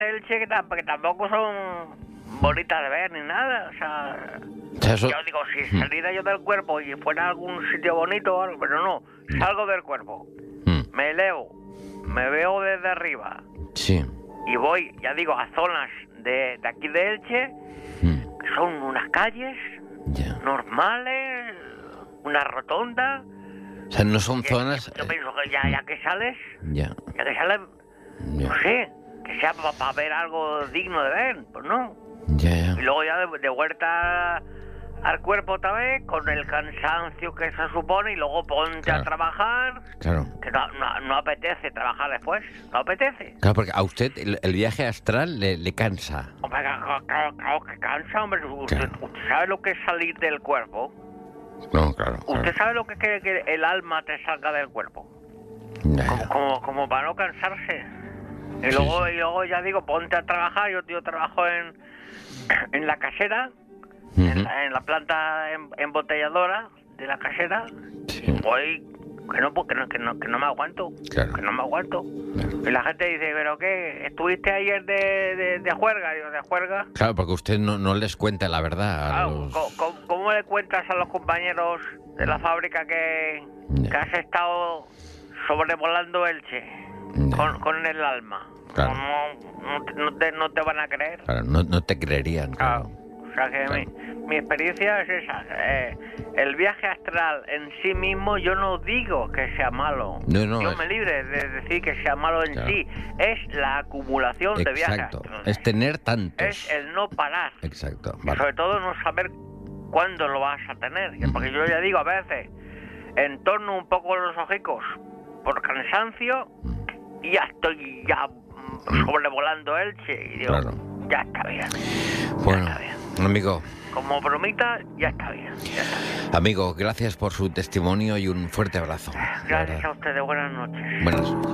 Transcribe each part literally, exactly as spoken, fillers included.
Elche que, tamp- que tampoco son bonitas de ver ni nada, o sea... O sea, eso- Yo digo, si saliera yo del cuerpo y fuera a algún sitio bonito o algo, pero no, salgo del cuerpo, Mm, me elevo, me veo desde arriba sí. y voy, ya digo, a zonas de, de aquí de Elche, Mm, que son unas calles ya. normales, una rotonda. O sea, no son Yo, zonas... yo eh, pienso que ya, ya que sales, ya. ya que sales, Ya. no sé, que sea para ver algo digno de ver, pues no. Ya, Y ya. luego ya de, de vuelta al cuerpo otra vez, con el cansancio que se supone, y luego ponte Claro. a trabajar, Claro. que no, no, no apetece trabajar después, no apetece. Claro, porque a usted el, el viaje astral le, le cansa. Hombre, claro, claro, claro que cansa, hombre. Usted, Claro. usted sabe lo que es salir del cuerpo. No, claro. Usted sabe lo que es que, que el alma te salga del cuerpo. Ya, Como, ya. como, como para no cansarse. Y Sí, luego, sí. y luego ya digo, ponte a trabajar. Yo, yo trabajo en, en la casera, Ujú. en, la, en la planta em- embotelladora de la casera. Sí. Voy, que no, que no, que no, que no me aguanto. Claro. Que no me aguanto. Claro. Y la gente dice, ¿pero qué? ¿Estuviste ayer de, de, de juerga? Digo, ¿de juerga? Claro, porque usted no, no les cuenta la verdad a Claro, los... ¿cómo, cómo- cómo le cuentas a los compañeros de la fábrica que, Ya. que has estado sobrevolando Elche Ya. con, con el alma? Claro. No, no te- no te, no te van a creer. Claro, no, no te creerían, Claro. claro. O sea que Claro. mi, mi experiencia es esa. Eh, el viaje astral en sí mismo, yo no digo que sea malo. No, no, yo es- me libre de decir que sea malo en Claro. sí. Es la acumulación de viajes Exacto. astrales. Es tener tantos. Es el no parar. Exacto. Y Vale. sobre todo no saber cuándo lo vas a tener. Ujú. Porque yo ya digo, a veces, entorno un poco los ojicos por cansancio y ya estoy ya mm, sobrevolando Elche. Y digo, Claro. ya está bien. Bueno, Ya está bien. amigo, Como bromita, ya está bien. Ya está bien. amigo, gracias por su testimonio y un fuerte abrazo. de Gracias verdad. a ustedes. Buenas noches. Buenas noches.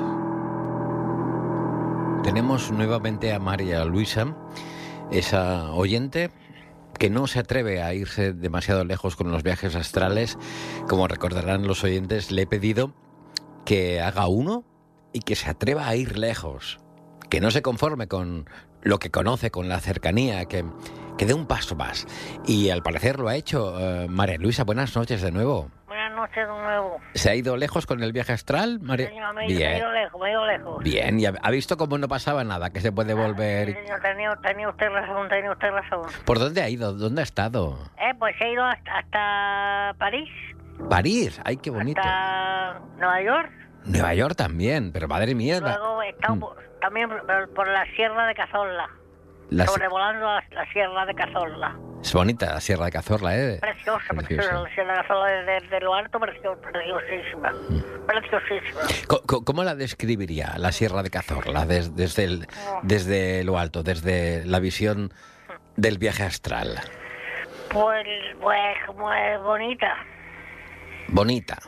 Tenemos nuevamente a María Luisa, esa oyente que no se atreve a irse demasiado lejos con los viajes astrales. Como recordarán los oyentes, le he pedido que haga uno y que se atreva a ir lejos, que no se conforme con lo que conoce, con la cercanía, que, que dé un paso más. Y al parecer lo ha hecho. Eh, María Luisa, buenas noches de nuevo. Buenas noches de nuevo. ¿Se ha ido lejos con el viaje astral, María? Señor, me, he ido- me he ido lejos, me he ido lejos. Bien, y ha, ha visto cómo no pasaba nada, que se puede Sí, volver... señor, tenía, tenía usted razón, tenía usted razón. ¿Por dónde ha ido? ¿Dónde ha estado? Eh, pues he ido hasta, hasta París, París, ay, qué bonito. hasta Nueva York. Nueva York también, pero madre mía, la- Luego he estado Mm. por- también por, por la Sierra de Cazorla, la- sobrevolando la, la Sierra de Cazorla. es bonita la Sierra de Cazorla, ¿eh? Preciosa, Preciosa. preciosa, la Sierra de Cazorla desde, desde lo alto, precio- preciosísima, preciosísima. Co- co- ¿Cómo la describiría la Sierra de Cazorla des- desde, el- desde lo alto, desde la visión del viaje astral? Pues, pues como es bonita. Bonita,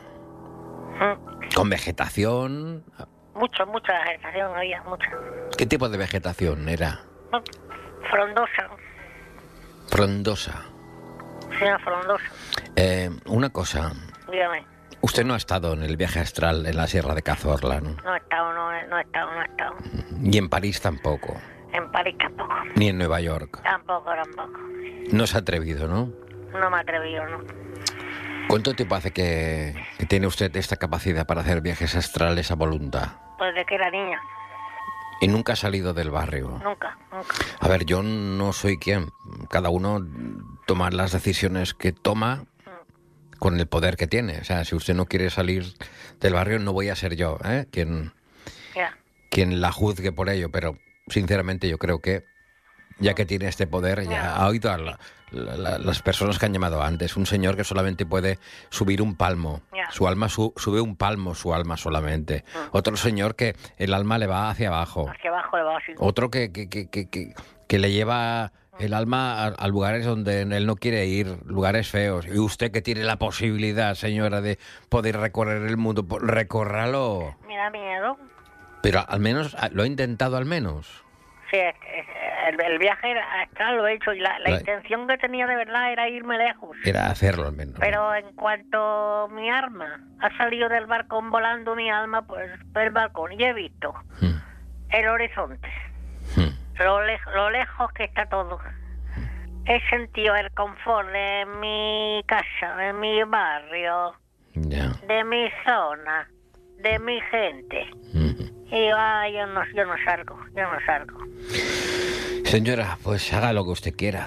Mm. con vegetación. Mucho, mucha vegetación había, mucha. ¿Qué tipo de vegetación era? Frondosa, Frondosa. sí, una frondosa, Eh, una cosa, dígame. usted no ha estado en el viaje astral en la Sierra de Cazorla, ¿no? No he estado, no, he- no he estado, no he estado. Y en París tampoco, En París tampoco, ni en Nueva York. tampoco, tampoco. No se ha atrevido, ¿no? No me he atrevido, ¿no? ¿Cuánto tiempo hace que, que tiene usted esta capacidad para hacer viajes astrales a voluntad? Pues de que era niña, Y nunca ha salido del barrio. nunca, nunca. A ver, yo no soy quien. Cada uno toma las decisiones que toma con el poder que tiene. O sea, si usted no quiere salir del barrio, no voy a ser yo, ¿eh? quien, Ya, quien la juzgue por ello. Pero, sinceramente, yo creo que, ya que tiene este poder, ya ha oído a la- la- la- las personas que han llamado antes. Un señor que solamente puede subir un palmo. Ya. Su alma su- sube un palmo, su alma solamente. Otro señor que el alma le va hacia abajo. hacia abajo le va así. Otro que, que, que, que, que- que le lleva el alma a, a lugares donde él no quiere ir, lugares feos. Y usted que tiene la posibilidad, señora, de poder recorrer el mundo, pues recórralo. Me da miedo. Pero al menos, ah, lo ha intentado al menos. Sí, es- es- el, el viaje era- astral lo he hecho y la, la La- intención que tenía de verdad era irme lejos. Era hacerlo al menos. Pero en cuanto mi arma ha salido del balcón volando mi alma, pues por el balcón y he visto Hmm, el horizonte. hmm. lo, le- lo lejos que está todo. He sentido el confort de mi casa, de mi barrio, Ya. de mi zona, de mi gente. Ujú. Y ah, yo no, yo no salgo, yo no salgo. Señora, pues haga lo que usted quiera.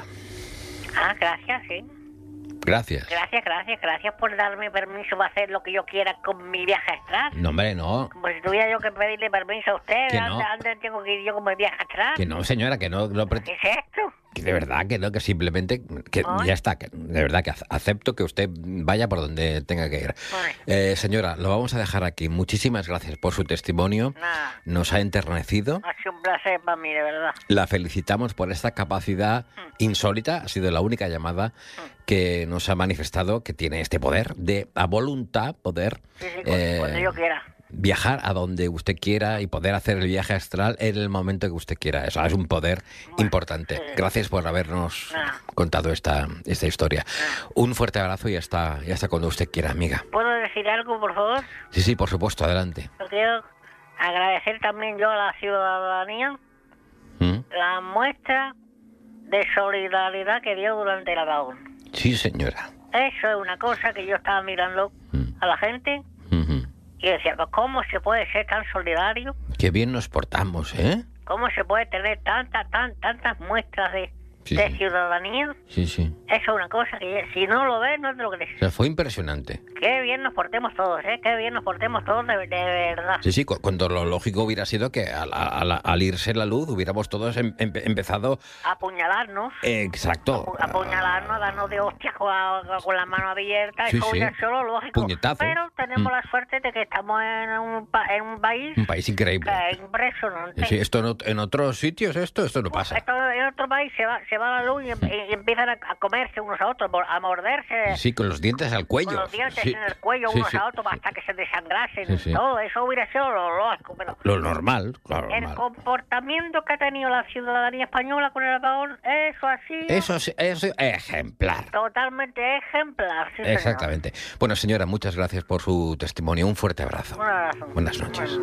Ah, gracias, sí. Gracias. Gracias, gracias, gracias por darme permiso para hacer lo que yo quiera con mi viaje astral. No, hombre, no. Como si tuviera yo que pedirle permiso a usted. Que ¿Dónde, no. dónde tengo que ir yo con mi viaje astral? Que no, señora, que no. no pre- ¿Qué es esto? que de verdad, que no, que simplemente. Que Ay. ya está, que de verdad que ace- acepto que usted vaya por donde tenga que ir. Ay. Eh, señora, lo vamos a dejar aquí. Muchísimas gracias por su testimonio. Nada, Nos ha enternecido. ha sido un placer para mí, de verdad. La felicitamos por esta capacidad insólita. Ha sido la única llamada que nos ha manifestado que tiene este poder de, a voluntad, poder Sí, sí, cuando, eh, cuando yo quiera. viajar a donde usted quiera y poder hacer el viaje astral en el momento que usted quiera. Eso es un poder importante. sí. Gracias por habernos Nada. contado esta, esta historia. Un fuerte abrazo y hasta, y hasta cuando usted quiera, amiga. ¿Puedo decir algo, por favor? Sí, sí, por supuesto, adelante. Yo quiero agradecer también yo a la ciudadanía ¿Mm? la muestra de solidaridad que dio durante el apagón. Sí, señora. Eso es una cosa que yo estaba mirando Mm. a la gente Ujú. y decía, pues, ¿cómo se puede ser tan solidario? Qué bien nos portamos, ¿eh? ¿Cómo se puede tener tantas, tan, tantas muestras de, Sí, de sí. ciudadanía? Sí, sí. Eso es una cosa que si no lo ves, no te lo crees. O sea, fue impresionante. Qué bien nos portemos todos, ¿eh? Qué bien nos portemos todos de, de verdad. Sí, sí, cu- cuando lo lógico hubiera sido que al, al- al irse la luz hubiéramos todos em- em- empezado... Apuñalarnos. Exacto. Apu- apuñalarnos, darnos de hostias con la, con la mano abierta, Sí, eso sí. hubiera sido lo lógico. Puñetazo. Pero tenemos Mm. la suerte de que estamos en un, pa- en un país Un país increíble. que es impresionante. Sí, esto no- en otros sitios, esto, esto no pasa. Esto en otro país se va, se va la luz y, em- y empiezan a, a comerse unos a otros, a morderse Sí, con los dientes al cuello. con los dientes Sí, en el cuello sí, unos sí. a otros hasta que se desangrasen. Sí, sí. Todo eso hubiera sido lo lógico, pero Lo normal, claro, el normal. comportamiento que ha tenido la ciudadanía española con el apagón, eso ha sido Eso es, eso es ejemplar. totalmente ejemplar. Sí, señor. Exactamente. Bueno, señora, muchas gracias por su testimonio. Un fuerte abrazo. Un abrazo. Buenas noches.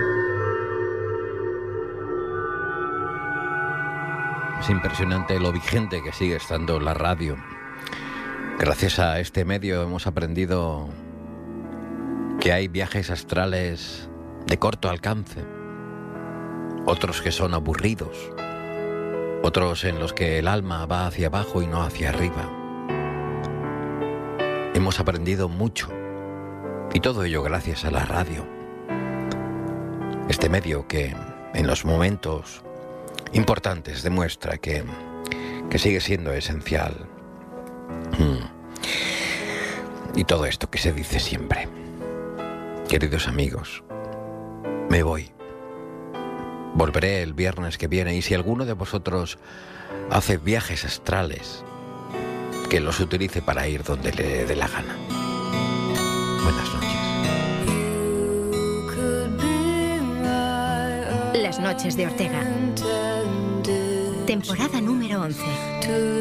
Es impresionante lo vigente que sigue estando la radio. Gracias a este medio hemos aprendido que hay viajes astrales de corto alcance, otros que son aburridos, otros en los que el alma va hacia abajo y no hacia arriba. Hemos aprendido mucho, y todo ello gracias a la radio. Este medio que en los momentos importantes demuestra que, que sigue siendo esencial. Mm. Y todo esto que se dice siempre. Queridos amigos, me voy. Volveré el viernes que viene y si alguno de vosotros hace viajes astrales, que los utilice para ir donde le dé la gana. Buenas noches. Las noches de Ortega. Temporada número once.